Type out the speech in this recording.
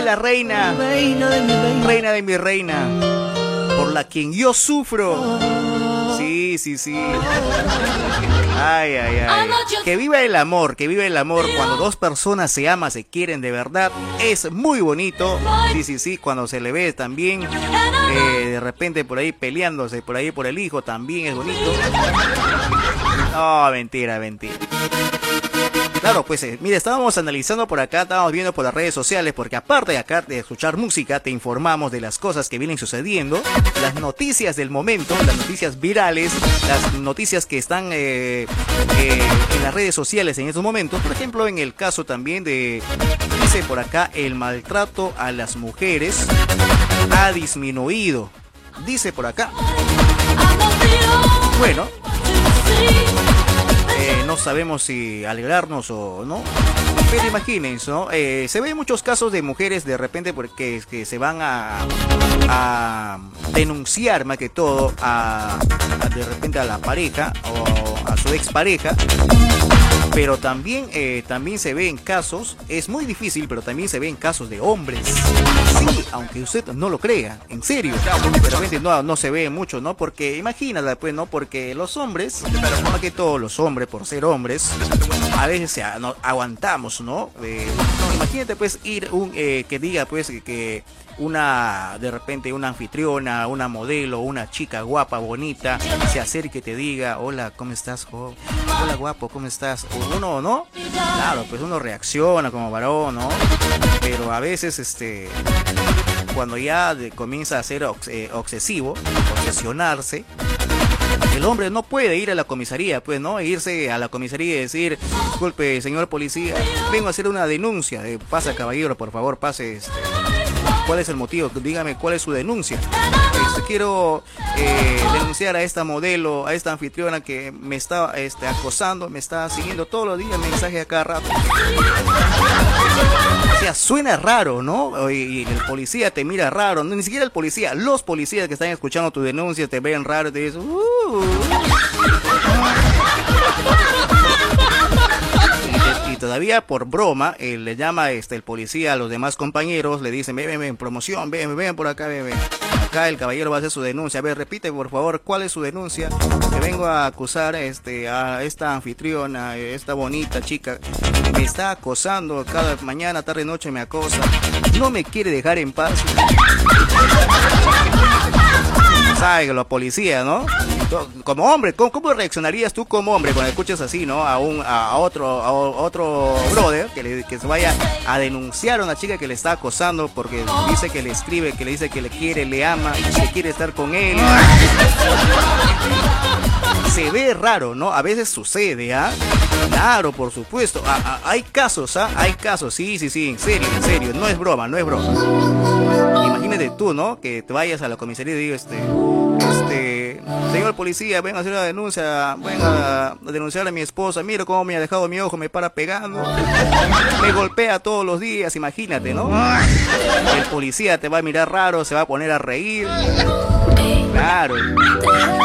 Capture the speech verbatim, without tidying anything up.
la reina, reina de mi reina, reina de mi reina, por la quien yo sufro. Sí, sí, sí. Ay, ay, ay. Que viva el amor, que viva el amor. Cuando dos personas se aman, se quieren de verdad, es muy bonito. Sí, sí, sí. Cuando se le ve también, eh, de repente por ahí peleándose, por ahí por el hijo, también es bonito. No, mentira, mentira. Claro, pues eh, mira, estábamos analizando por acá, estábamos viendo por las redes sociales, porque aparte de acá de escuchar música, te informamos de las cosas que vienen sucediendo, las noticias del momento, las noticias virales, las noticias que están eh, eh, en las redes sociales en estos momentos. Por ejemplo, en el caso también de, dice por acá, el maltrato a las mujeres ha disminuido. Dice por acá. Bueno. Eh, no sabemos si alegrarnos o no, pero imagínense, ¿no? Eh, se ven muchos casos de mujeres de repente porque que se van a, a denunciar más que todo a, a de repente a la pareja o a su expareja. Pero también, eh, también se ven casos, es muy difícil, pero también se ven casos de hombres. Sí, aunque usted no lo crea, en serio. De repente no, no se ve mucho, ¿no? Porque imagínate, pues, ¿no? Porque los hombres, más que todos los hombres, por ser hombres, a veces se, no, aguantamos, ¿no? Eh, no, imagínate, pues, ir un, eh, que diga, pues, que una, de repente, una anfitriona, una modelo, una chica guapa, bonita, se acerque y te diga, hola, ¿cómo estás, jo? Hola, guapo, ¿cómo estás? Uno, ¿no? Claro, pues uno reacciona como varón, ¿no? Pero a veces, este, cuando ya de, comienza a ser obs eh, obsesivo, obsesionarse, el hombre no puede ir a la comisaría, pues, ¿no? Irse a la comisaría y decir, disculpe, señor policía, vengo a hacer una denuncia. Eh, pasa, caballero, por favor, pase, este, ¿cuál es el motivo? Dígame, ¿cuál es su denuncia? Este, quiero eh, denunciar a esta modelo, a esta anfitriona que me está este, acosando, me está siguiendo todos los días, mensaje a cada rato. O sea, suena raro, ¿no? Y el policía te mira raro, no, ni siquiera el policía, los policías que están escuchando tu denuncia te ven raro y te dicen, uh. Y todavía por broma, eh, le llama este, el policía a los demás compañeros, le dicen, ven, ven, ven, promoción, ven, ven por acá, ven, ven. Acá el caballero va a hacer su denuncia. A ver, repite por favor, ¿cuál es su denuncia? Que vengo a acusar este, a esta anfitriona, esta bonita chica, me está acosando cada mañana, tarde, noche me acosa, no me quiere dejar en paz. ¿Sabes? Los policías, ¿no? Como hombre, ¿cómo, ¿cómo reaccionarías tú como hombre cuando escuchas así, ¿no? A un a otro a otro brother que, le, que se vaya a denunciar a una chica que le está acosando porque dice que le escribe, que le dice que le quiere, le ama, que quiere estar con él. Se ve raro, ¿no? A veces sucede, ¿ah? Claro, por supuesto. A, a, hay casos, ¿ah? Hay casos, sí, sí, sí, en serio, en serio. No es broma, no es broma. Imagínate tú, ¿no? Que te vayas a la comisaría y digas, este, este, señor policía, venga a hacer una denuncia, venga a denunciar a mi esposa, mira cómo me ha dejado mi ojo, me para pegando, me golpea todos los días, imagínate, ¿no? El policía te va a mirar raro, se va a poner a reír. Claro.